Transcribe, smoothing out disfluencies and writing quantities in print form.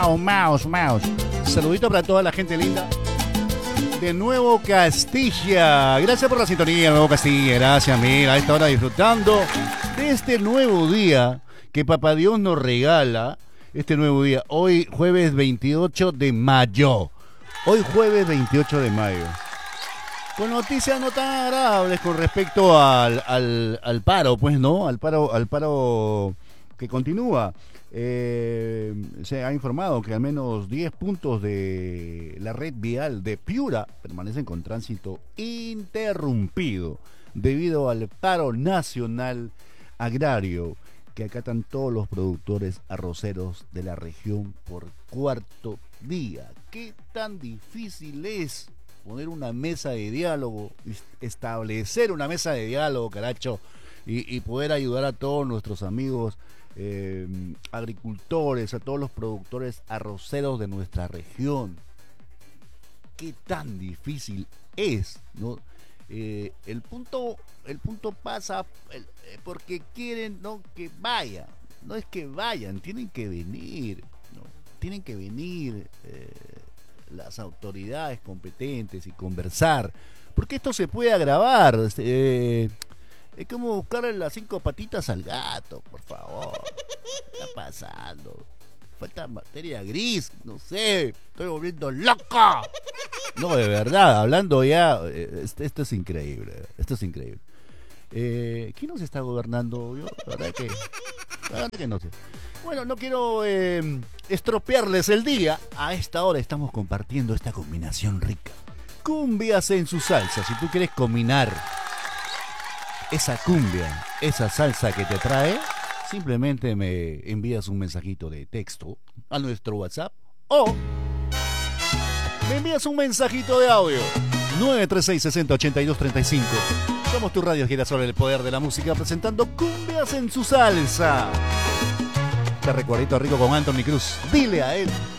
Mouse. Saludito para toda la gente linda de Nuevo Castilla. Gracias por la sintonía, Nuevo Castilla. Gracias, mira, a esta hora disfrutando de este nuevo día que Papá Dios nos regala. Este nuevo día, hoy jueves 28 de mayo. Hoy jueves 28 de mayo. Con noticias no tan agradables con respecto al paro, pues, ¿no? Al paro que continúa. Se ha informado que al menos 10 puntos de la red vial de Piura permanecen con tránsito interrumpido debido al paro nacional agrario que acatan todos los productores arroceros de la región por cuarto día. ¿Qué tan difícil es poner una mesa de diálogo, establecer una mesa de diálogo, caracho, y poder ayudar a todos nuestros amigos agricultores, a todos los productores arroceros de nuestra región? ¿Qué tan difícil es, no? El punto pasa porque quieren, no, que vayan. No es que vayan, tienen que venir, ¿no? Tienen que venir las autoridades competentes y conversar, porque esto se puede agravar. Es como buscarle las 5 patitas al gato, por favor. ¿Qué está pasando? Falta materia gris, no sé, estoy volviendo loco. No, de verdad, hablando ya, esto es increíble, ¿quién nos está gobernando? Yo, la verdad que no sé. Bueno, no quiero estropearles el día. A esta hora estamos compartiendo esta combinación rica. Cumbias en su salsa. Si tú quieres combinar esa cumbia, esa salsa que te trae, simplemente me envías un mensajito de texto a nuestro WhatsApp o me envías un mensajito de audio 936-6082-35. Somos tu radio Girasol, el poder de la música, presentando Cumbias en su salsa. Te recuerdito rico con Anthony Cruz. Dile a él.